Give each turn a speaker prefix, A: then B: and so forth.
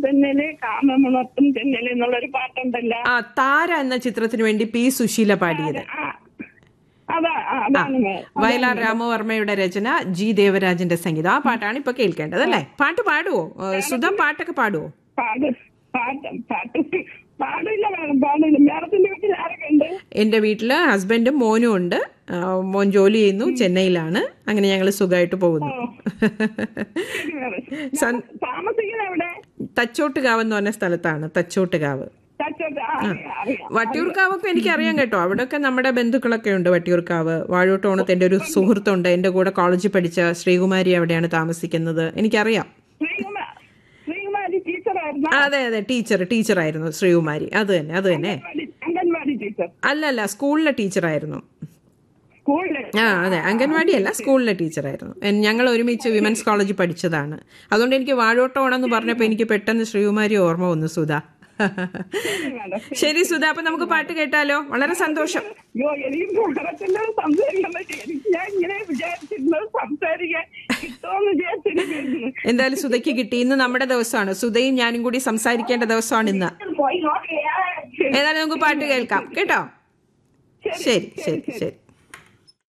A: തെന്നല് കാമമുണർത്തും തെന്നല് എന്നുള്ളൊരു പാട്ടുണ്ടല്ലോ.
B: താര എന്ന ചിത്രത്തിന് വേണ്ടി പി സുശീല പാടിയത്. വയലാർ രാമവർമ്മയുടെ രചന, ജി ദേവരാജന്റെ സംഗീതം. ആ പാട്ടാണ് ഇപ്പൊ കേൾക്കേണ്ടത് അല്ലേ? പാട്ട് പാടുവോ സുധ? പാട്ടൊക്കെ പാടുവോ? എന്റെ വീട്ടില് ഹസ്ബൻഡും മോനും ഉണ്ട്. മോൻ ജോലി ചെയ്യുന്നു, ചെന്നൈയിലാണ്. അങ്ങനെ ഞങ്ങൾ സുഖമായിട്ട് പോകുന്നു. തച്ചോട്ടുകാവ് എന്ന് പറഞ്ഞ സ്ഥലത്താണ്. തച്ചോട്ടുകാവ്. വട്ടിയൂർക്കാവൊക്കെ എനിക്കറിയാം കേട്ടോ. അവിടെയൊക്കെ നമ്മുടെ ബന്ധുക്കളൊക്കെ ഉണ്ട്. വട്ടിയൂർക്കാവ്, വാഴോട്ടോണത്ത് എൻ്റെ ഒരു സുഹൃത്തുണ്ട്. എൻ്റെ കൂടെ കോളേജിൽ പഠിച്ച ശ്രീകുമാരി അവിടെയാണ് താമസിക്കുന്നത്. എനിക്കറിയാം. അതെ അതെ, ടീച്ചറായിരുന്നു ശ്രീകുമാരി. അത് തന്നെ. അല്ലല്ല, സ്കൂളിലെ ടീച്ചറായിരുന്നു. അതെ, അംഗൻവാടി അല്ല, സ്കൂളിലെ ടീച്ചറായിരുന്നു. ഞങ്ങൾ ഒരുമിച്ച് വിമൻസ് കോളേജിൽ പഠിച്ചതാണ്. അതുകൊണ്ട് എനിക്ക് വാഴോട്ടോണെന്ന് പറഞ്ഞപ്പോൾ എനിക്ക് പെട്ടെന്ന് ശ്രീകുമാരി ഓർമ്മ വന്നു സുധ. ശരി സുധ, അപ്പൊ നമുക്ക് പാട്ട് കേട്ടാലോ? വളരെ സന്തോഷം. എന്തായാലും സുധയ്ക്ക് കിട്ടി. ഇന്ന് നമ്മുടെ ദിവസമാണ്. സുധയും ഞാനും കൂടി സംസാരിക്കേണ്ട ദിവസമാണ് ഇന്ന്. ഏതായാലും നമുക്ക് പാട്ട് കേൾക്കാം കേട്ടോ. ശരി.